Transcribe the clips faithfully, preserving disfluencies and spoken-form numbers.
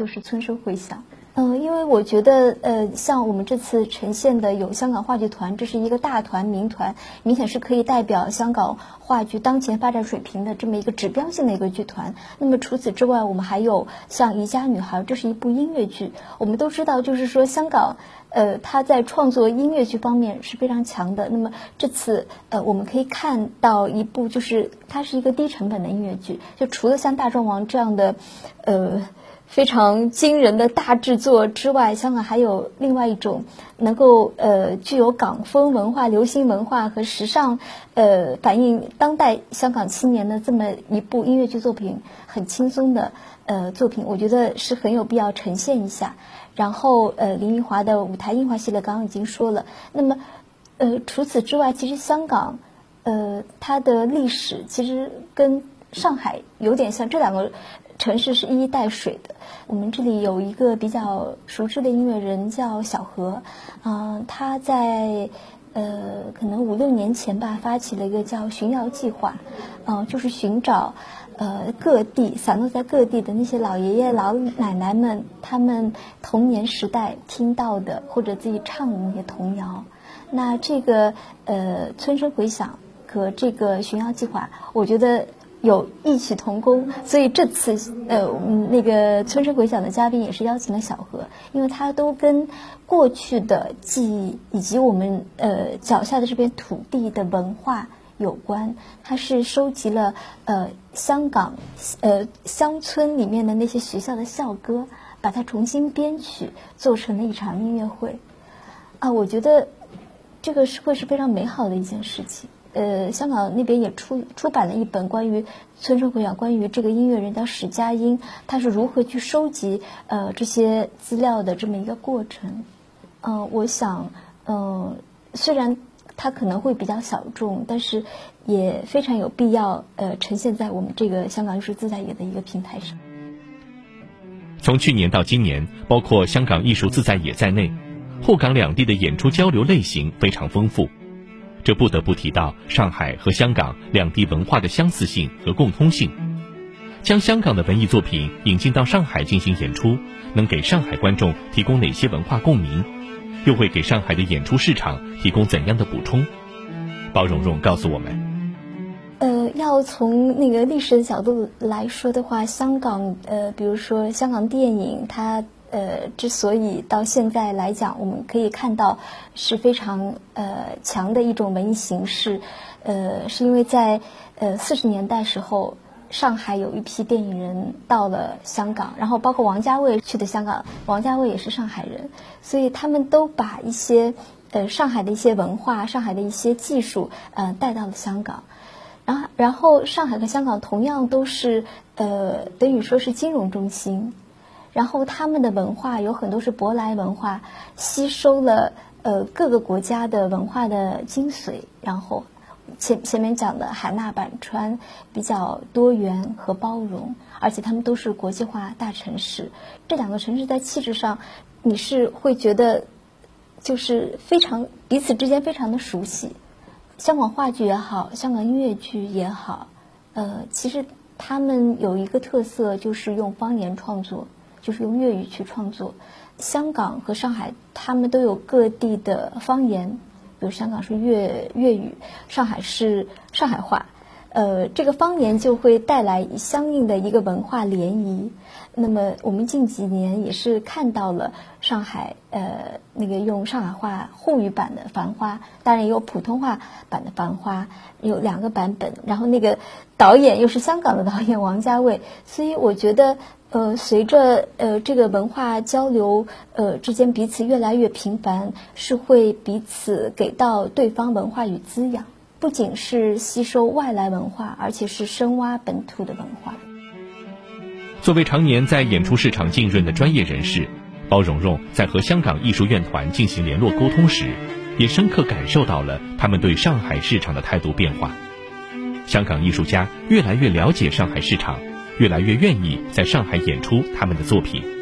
就是《村声回响》。嗯、呃，因为我觉得，呃，像我们这次呈现的有香港话剧团，这是一个大团民团，明显是可以代表香港话剧当前发展水平的这么一个指标性的一个剧团。那么除此之外，我们还有像《宜家女孩》，这是一部音乐剧。我们都知道，就是说香港，呃，他在创作音乐剧方面是非常强的。那么这次，呃，我们可以看到一部，就是它是一个低成本的音乐剧，就除了像《大壮王》这样的，呃。非常惊人的大制作之外，香港还有另外一种能够呃具有港风文化、流行文化和时尚呃反映当代香港青年的这么一部音乐剧作品，很轻松的呃作品，我觉得是很有必要呈现一下。然后呃林奕华的舞台映画系列刚刚已经说了，那么呃除此之外，其实香港呃它的历史其实跟上海有点像，这两个城市是一衣带水的。我们这里有一个比较熟知的音乐人叫小何，嗯、呃，他在呃可能五六年前吧，发起了一个叫寻谣计划，嗯、呃，就是寻找呃各地散落在各地的那些老爷爷老奶奶们，他们童年时代听到的或者自己唱的那些童谣。那这个呃村声回响和这个寻谣计划，我觉得有异曲同工，所以这次呃那个村声回响的嘉宾也是邀请了小何，因为他都跟过去的记忆以及我们呃脚下的这片土地的文化有关。他是收集了呃香港呃乡村里面的那些学校的校歌，把它重新编曲，做成了一场音乐会。啊，我觉得这个是会是非常美好的一件事情。呃，香港那边也出出版了一本关于村声回响，关于这个音乐人叫史嘉英，他是如何去收集呃这些资料的这么一个过程。嗯、呃，我想，嗯、呃，虽然它可能会比较小众，但是也非常有必要呃呈现在我们这个香港艺术自在也的一个平台上。 从去年到今年，包括香港艺术自在也在内，沪港两地的演出交流类型非常丰富。这不得不提到上海和香港两地文化的相似性和共通性。将香港的文艺作品引进到上海进行演出，能给上海观众提供哪些文化共鸣？又会给上海的演出市场提供怎样的补充？包蓉蓉告诉我们， 呃，要从那个历史的角度来说的话，香港呃，比如说香港电影，它呃，之所以到现在来讲，我们可以看到是非常呃强的一种文艺形式，呃，是因为在呃四十年代时候，上海有一批电影人到了香港，然后包括王家卫去的香港，王家卫也是上海人，所以他们都把一些呃上海的一些文化、上海的一些技术呃带到了香港。然后，然后上海和香港同样都是呃等于说是金融中心。然后他们的文化有很多是舶来文化，吸收了呃各个国家的文化的精髓。然后前前面讲的海纳百川，比较多元和包容，而且他们都是国际化大城市。这两个城市在气质上，你是会觉得就是非常彼此之间非常的熟悉。香港话剧也好，香港音乐剧也好，呃，其实他们有一个特色，就是用方言创作。就是用粤语去创作。香港和上海他们都有各地的方言，比如香港是粤粤语，上海是上海话，呃，这个方言就会带来相应的一个文化涟漪。那么我们近几年也是看到了上海呃那个用上海话沪语版的《繁花》，当然也有普通话版的《繁花》，有两个版本。然后那个导演又是香港的导演王家卫，所以我觉得呃随着呃这个文化交流呃之间彼此越来越频繁，是会彼此给到对方文化与滋养，不仅是吸收外来文化，而且是深挖本土的文化。 作为常年在演出市场浸润的专业人士，包蓉蓉在和香港艺术院团进行联络沟通时，也深刻感受到了他们对上海市场的态度变化。香港艺术家越来越了解上海市场，越来越愿意在上海演出他们的作品。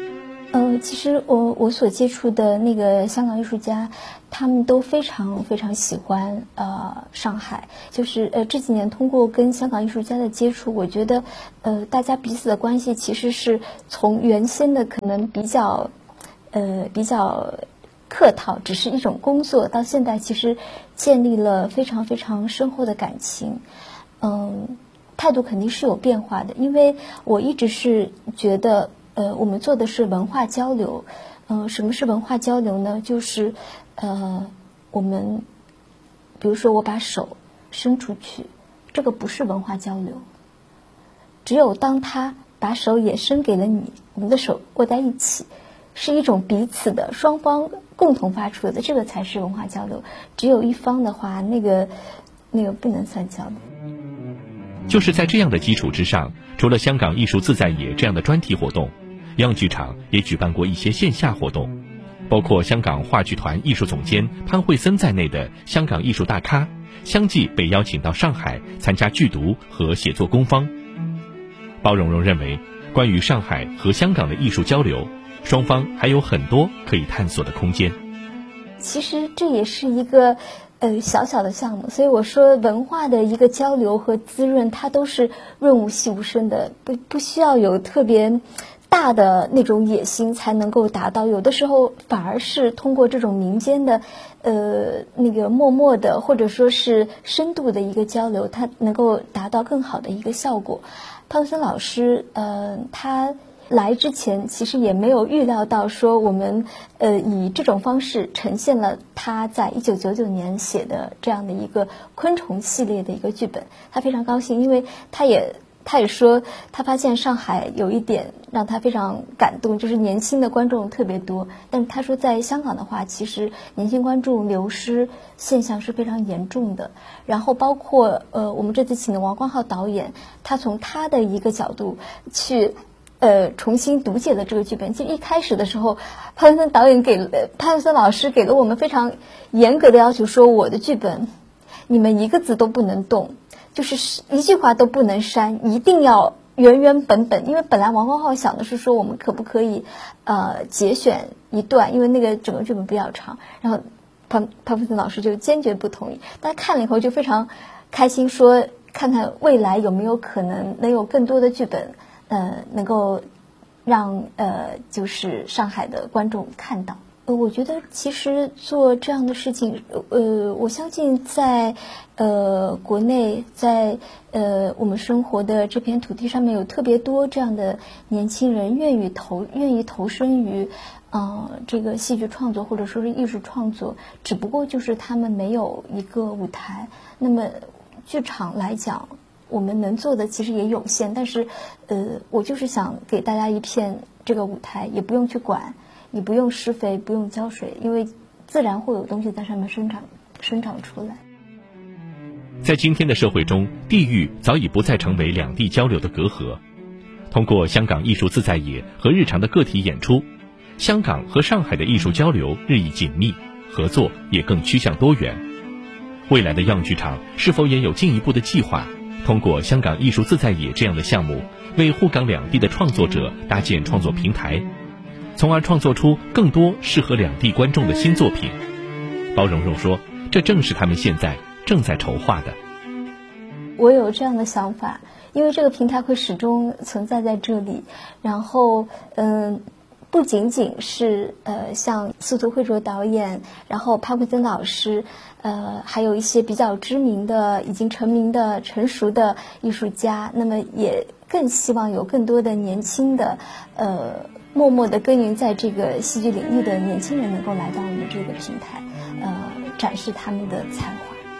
呃，其实我我所接触的那个香港艺术家，他们都非常非常喜欢呃上海。就是呃这几年通过跟香港艺术家的接触，我觉得呃大家彼此的关系其实是从原先的可能比较呃比较客套，只是一种工作，到现在其实建立了非常非常深厚的感情。嗯，态度肯定是有变化的，因为我一直是觉得。呃，我们做的是文化交流。呃，什么是文化交流呢？就是呃，我们比如说我把手伸出去，这个不是文化交流。只有当他把手也伸给了你，我们的手握在一起，是一种彼此的双方共同发出的，这个才是文化交流。只有一方的话，那个那个不能算交流。 就是在这样的基础之上，除了香港艺术自在野这样的专题活动，样剧场也举办过一些线下活动，包括香港话剧团艺术总监潘惠森在内的香港艺术大咖相继被邀请到上海参加剧读和写作工坊。包蓉蓉认为，关于上海和香港的艺术交流，双方还有很多可以探索的空间。 其实这也是一个呃小小的项目，所以我说文化的一个交流和滋润，它都是润物细无声的，不不需要有特别大的那种野心才能够达到，有的时候反而是通过这种民间的呃那个默默的或者说是深度的一个交流，它能够达到更好的一个效果。潘惠森老师呃他来之前其实也没有预料到说我们呃以这种方式呈现了他在一九九九年写的这样的一个昆虫系列的一个剧本。他非常高兴，因为他也他也说他发现上海有一点让他非常感动，就是年轻的观众特别多，但是他说在香港的话，其实年轻观众流失现象是非常严重的。然后包括呃我们这次请的王光浩导演，他从他的一个角度去呃，重新读解了这个剧本。其实一开始的时候，潘惠森导演给了潘惠森老师给了我们非常严格的要求，说我的剧本你们一个字都不能动，就是一句话都不能删，一定要原原本本。因为本来王光浩想的是说我们可不可以呃节选一段，因为那个整个剧本比较长，然后潘潘惠森老师就坚决不同意。但看了以后就非常开心，说看看未来有没有可能能有更多的剧本呃，能够让呃，就是上海的观众看到。呃，我觉得其实做这样的事情，呃，我相信在呃国内，在呃我们生活的这片土地上面，有特别多这样的年轻人愿意投愿意投身于呃这个戏剧创作或者说是艺术创作，只不过就是他们没有一个舞台。那么剧场来讲，我们能做的其实也有限，但是呃我就是想给大家一片这个舞台，也不用去管，也不用施肥，不用浇水，因为自然会有东西在上面生长生长出来。 在今天的社会中，地域早已不再成为两地交流的隔阂。通过香港艺术自在野和日常的个体演出，香港和上海的艺术交流日益紧密，合作也更趋向多元。未来的样剧场是否也有进一步的计划，通过香港艺术自在野这样的项目，为沪港两地的创作者搭建创作平台，从而创作出更多适合两地观众的新作品。包蓉蓉说，这正是他们现在正在筹划的。 我有这样的想法，因为这个平台会始终存在在这里，然后嗯不仅仅是呃像司徒慧卓导演，然后潘惠森老师，呃还有一些比较知名的已经成名的成熟的艺术家，那么也更希望有更多的年轻的呃默默的耕耘在这个戏剧领域的年轻人能够来到我们这个平台，呃展示他们的才华。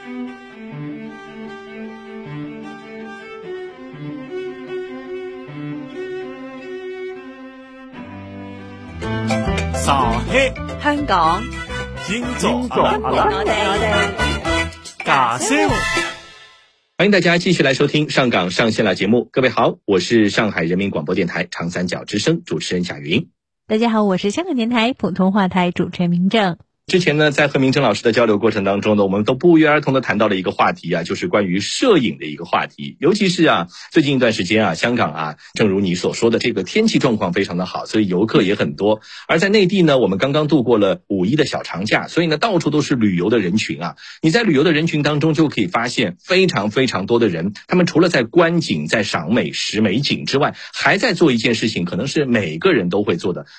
上海、 香港、 今朝阿拉我哋假聲。 欢迎大家继续来收听上港上线了节目。各位好，我是上海人民广播电台长三角之声主持人贾云。 大家好，我是香港电台普通话台主持人明正。 之前呢，在和明正老师的交流过程当中呢，我们都不约而同的谈到了一个话题啊，就是关于摄影的一个话题。尤其是啊，最近一段时间啊，香港啊，正如你所说的，这个天气状况非常的好，所以游客也很多。而在内地呢，我们刚刚度过了五一的小长假，所以呢，到处都是旅游的人群啊。你在旅游的人群当中就可以发现非常非常多的人，他们除了在观景、在赏美食美景之外，还在做一件事情，可能是每个人都会做的，